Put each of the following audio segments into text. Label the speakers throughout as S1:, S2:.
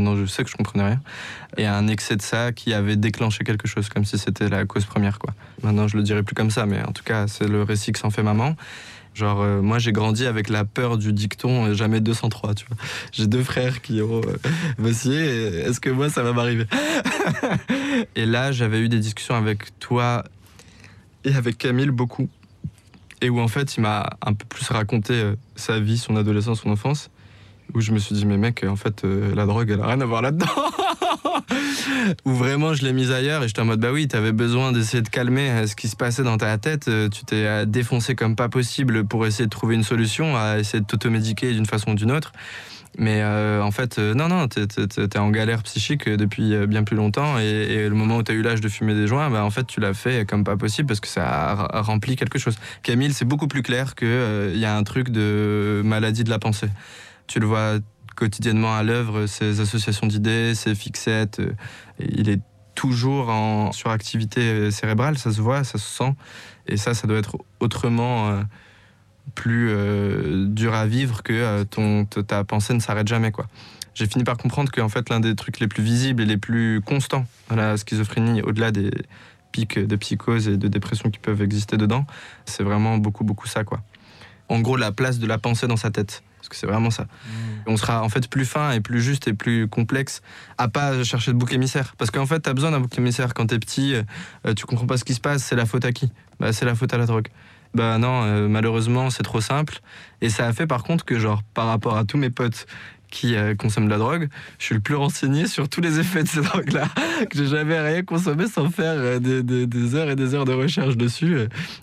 S1: Non, je sais que je comprenais rien. Et un excès de ça qui avait déclenché quelque chose, comme si c'était la cause première, quoi. Maintenant, je le dirais plus comme ça, mais en tout cas, c'est le récit que s'en fait maman. Genre, moi, j'ai grandi avec la peur du dicton jamais 203, tu vois. J'ai 2 frères qui ont vacillé, est-ce que moi, ça va m'arriver? Et là, j'avais eu des discussions avec toi et avec Camille, beaucoup. Et où, en fait, il m'a un peu plus raconté sa vie, son adolescence, son enfance. Où je me suis dit, mais mec, en fait, la drogue, elle a rien à voir là-dedans. Où vraiment, je l'ai mise ailleurs et j'étais en mode, bah oui, t'avais besoin d'essayer de calmer ce qui se passait dans ta tête. Tu t'es défoncé comme pas possible pour essayer de trouver une solution, à essayer de t'automédiquer d'une façon ou d'une autre. Mais en fait, non, t'es en galère psychique depuis bien plus longtemps. Et le moment où t'as eu l'âge de fumer des joints, bah en fait, tu l'as fait comme pas possible parce que ça a rempli quelque chose. Camille, c'est beaucoup plus clair qu'il y a un truc de maladie de la pensée. Tu le vois quotidiennement à l'œuvre, ses associations d'idées, ses fixettes. Il est toujours en suractivité cérébrale, ça se voit, ça se sent. Et ça doit être autrement plus dur à vivre que ta pensée ne s'arrête jamais, quoi. J'ai fini par comprendre qu'en fait, l'un des trucs les plus visibles et les plus constants dans la schizophrénie, au-delà des pics de psychose et de dépression qui peuvent exister dedans, c'est vraiment beaucoup, beaucoup ça, quoi. En gros, la place de la pensée dans sa tête. Parce que c'est vraiment ça. On sera en fait plus fin et plus juste et plus complexe à pas chercher de bouc émissaire. Parce qu'en fait, t'as besoin d'un bouc émissaire. Quand t'es petit, tu comprends pas ce qui se passe, c'est la faute à qui? Bah, c'est la faute à la drogue. Bah non, malheureusement, c'est trop simple. Et ça a fait par contre que, genre, par rapport à tous mes potes qui consomment de la drogue, je suis le plus renseigné sur tous les effets de ces drogues-là. Que j'ai jamais rien consommé sans faire des heures et des heures de recherche dessus.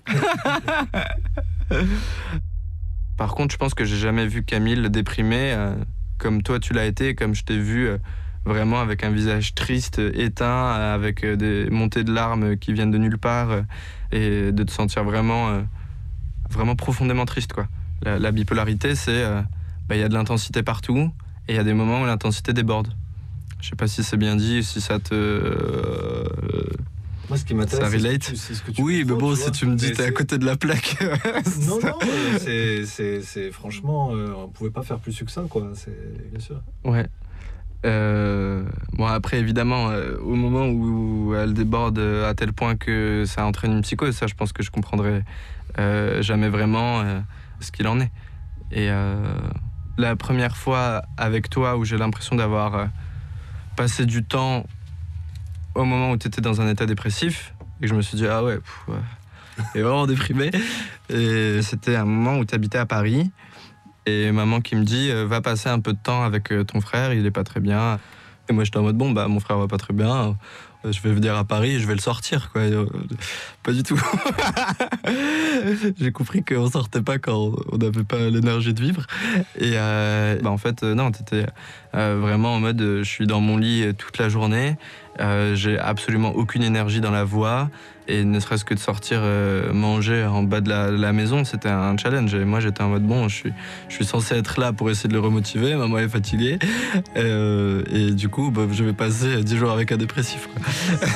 S1: Par contre, je pense que j'ai jamais vu Camille déprimé comme toi tu l'as été, comme je t'ai vu vraiment avec un visage triste, éteint, avec des montées de larmes qui viennent de nulle part et de te sentir vraiment profondément triste, quoi. La bipolarité, c'est y a de l'intensité partout et il y a des moments où l'intensité déborde. Je sais pas si c'est bien dit, si ça te...
S2: Moi, ce qui m'intéresse,
S1: c'est ce que tu oui, mais bon, si tu me dis t'es à côté de la plaque.
S2: Non, c'est franchement, on pouvait pas faire plus que ça, quoi. C'est bien sûr.
S1: Ouais. Bon, après, évidemment, au moment où elle déborde à tel point que ça entraîne une psychose, ça, je pense que je comprendrai jamais vraiment ce qu'il en est. Et la première fois avec toi où j'ai l'impression d'avoir passé du temps au moment où tu étais dans un état dépressif et que je me suis dit ah ouais, t'es vraiment déprimé. Et c'était un moment où tu habitais à Paris et maman qui me dit va passer un peu de temps avec ton frère, il est pas très bien. Et moi j'étais en mode bon bah mon frère va pas très bien, je vais venir à Paris et je vais le sortir, quoi. Pas du tout. J'ai compris qu'on sortait pas quand on n'avait pas l'énergie de vivre. Et en fait, non, t'étais vraiment en mode je suis dans mon lit toute la journée, j'ai absolument aucune énergie dans la voix. Et ne serait-ce que de sortir manger en bas de la maison, c'était un challenge. Et moi, j'étais en mode, bon, je suis censé être là pour essayer de le remotiver. Maman est fatiguée. Et du coup, je vais passer 10 jours avec un dépressif, quoi.